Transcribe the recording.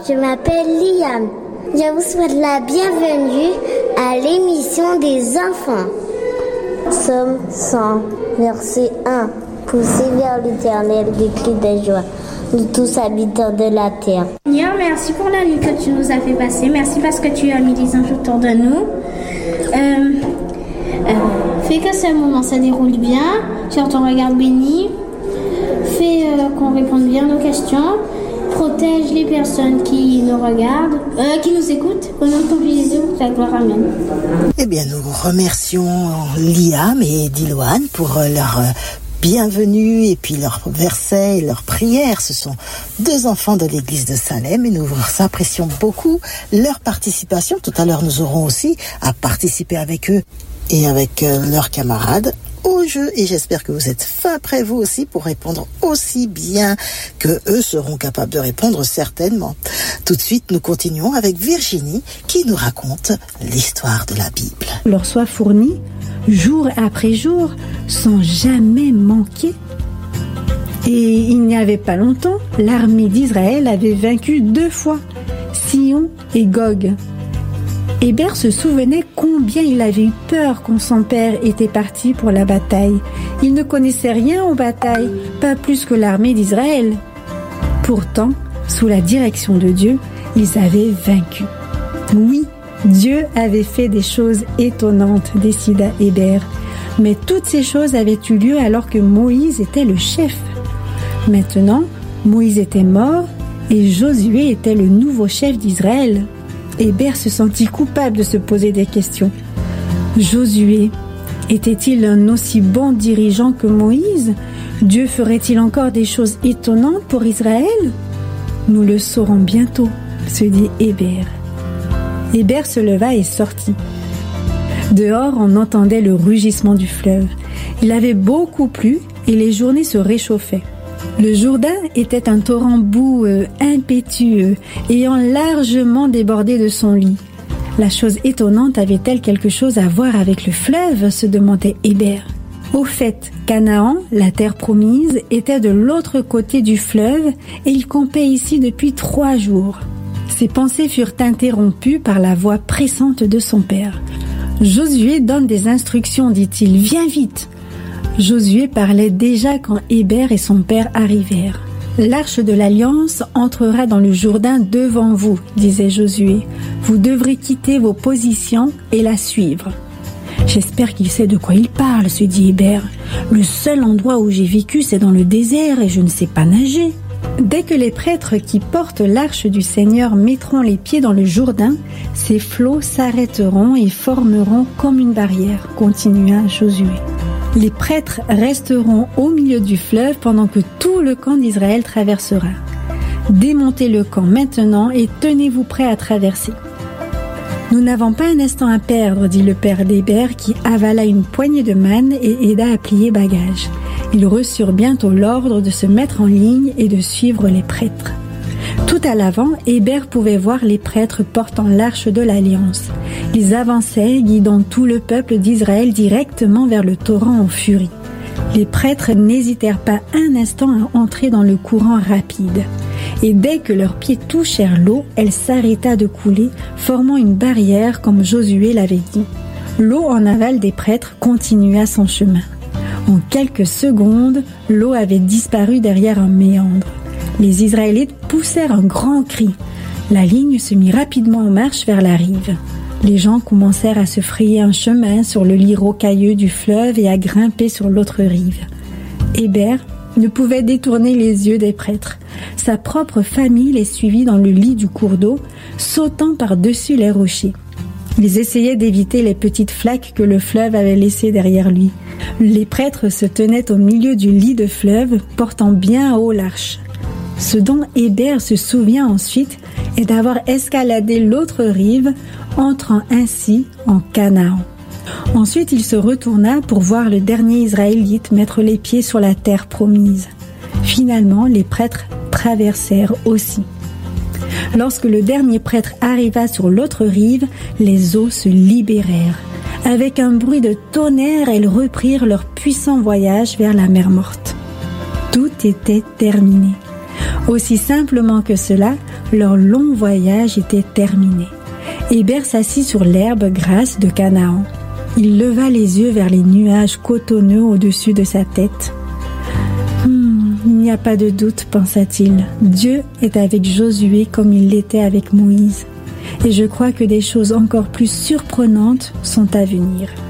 je m'appelle Liam. Je vous souhaite la bienvenue à l'émission des enfants. Psaume 100, verset 1. Poussez vers l'Éternel des cris de joie, nous tous habitants de la terre. Seigneur, merci pour la nuit que tu nous as fait passer. Merci parce que tu as mis des anges autour de nous. Fais que ce moment se déroule bien. Tu as ton regard béni. Fais qu'on réponde bien aux questions. Protège les personnes qui nous regardent, qui nous écoutent. Au nom de ton Fils Jésus, la gloire, amen. Eh bien, nous remercions Liam et Diloane pour leur bienvenue et puis leurs versets et leurs prières. Ce sont deux enfants de l'église de Salem et nous apprécions beaucoup leur participation. Tout à l'heure, nous aurons aussi à participer avec eux et avec leurs camarades au jeu, et j'espère que vous êtes fin prêts vous aussi pour répondre aussi bien que eux seront capables de répondre certainement. Tout de suite, nous continuons avec Virginie qui nous raconte l'histoire de la Bible. Leur soif fournie, jour après jour, sans jamais manquer. Et il n'y avait pas longtemps, l'armée d'Israël avait vaincu 2 fois, Sion et Gog. Hébert se souvenait combien il avait eu peur quand son père était parti pour la bataille. Il ne connaissait rien aux batailles, pas plus que l'armée d'Israël. Pourtant, sous la direction de Dieu, ils avaient vaincu. Oui, Dieu avait fait des choses étonnantes, décida Hébert. Mais toutes ces choses avaient eu lieu alors que Moïse était le chef. Maintenant, Moïse était mort et Josué était le nouveau chef d'Israël. Hébert se sentit coupable de se poser des questions. Josué était-il un aussi bon dirigeant que Moïse? Dieu ferait-il encore des choses étonnantes pour Israël? Nous le saurons bientôt, se dit Hébert. Hébert se leva et sortit. Dehors, on entendait le rugissement du fleuve. Il avait beaucoup plu et les journées se réchauffaient. Le Jourdain était un torrent boueux, impétueux, ayant largement débordé de son lit. La chose étonnante avait-elle quelque chose à voir avec le fleuve, se demandait Hébert. Au fait, Canaan, la terre promise, était de l'autre côté du fleuve et il campait ici depuis 3 jours. Ses pensées furent interrompues par la voix pressante de son père. « Josué donne des instructions, dit-il, viens vite !» Josué parlait déjà quand Hébert et son père arrivèrent. « L'arche de l'Alliance entrera dans le Jourdain devant vous, disait Josué. Vous devrez quitter vos positions et la suivre. » J'espère qu'il sait de quoi il parle, se dit Hébert. Le seul endroit où j'ai vécu, c'est dans le désert et je ne sais pas nager. Dès que les prêtres qui portent l'arche du Seigneur mettront les pieds dans le Jourdain, ces flots s'arrêteront et formeront comme une barrière, continua Josué. Les prêtres resteront au milieu du fleuve pendant que tout le camp d'Israël traversera. Démontez le camp maintenant et tenez-vous prêts à traverser. Nous n'avons pas un instant à perdre, dit le père d'Hébert qui avala une poignée de manne et aida à plier bagages. Ils reçurent bientôt l'ordre de se mettre en ligne et de suivre les prêtres. Tout à l'avant, Hébert pouvait voir les prêtres portant l'arche de l'Alliance. Ils avançaient, guidant tout le peuple d'Israël directement vers le torrent en furie. Les prêtres n'hésitèrent pas un instant à entrer dans le courant rapide. Et dès que leurs pieds touchèrent l'eau, elle s'arrêta de couler, formant une barrière comme Josué l'avait dit. L'eau en aval des prêtres continua son chemin. En quelques secondes, l'eau avait disparu derrière un méandre. Les Israélites poussèrent un grand cri. La ligne se mit rapidement en marche vers la rive. Les gens commencèrent à se frayer un chemin sur le lit rocailleux du fleuve et à grimper sur l'autre rive. Hébert ne pouvait détourner les yeux des prêtres. Sa propre famille les suivit dans le lit du cours d'eau, sautant par-dessus les rochers. Ils essayaient d'éviter les petites flaques que le fleuve avait laissées derrière lui. Les prêtres se tenaient au milieu du lit de fleuve, portant bien haut l'arche. Ce dont Hébert se souvient ensuite est d'avoir escaladé l'autre rive, entrant ainsi en Canaan. Ensuite, il se retourna pour voir le dernier Israélite mettre les pieds sur la terre promise. Finalement, les prêtres traversèrent aussi. Lorsque le dernier prêtre arriva sur l'autre rive, les eaux se libérèrent. Avec un bruit de tonnerre, elles reprirent leur puissant voyage vers la mer Morte. Tout était terminé. Aussi simplement que cela, leur long voyage était terminé. Hébert s'assit sur l'herbe grasse de Canaan. Il leva les yeux vers les nuages cotonneux au-dessus de sa tête. Il n'y a pas de doute, pensa-t-il. Dieu est avec Josué comme il l'était avec Moïse. Et je crois que des choses encore plus surprenantes sont à venir.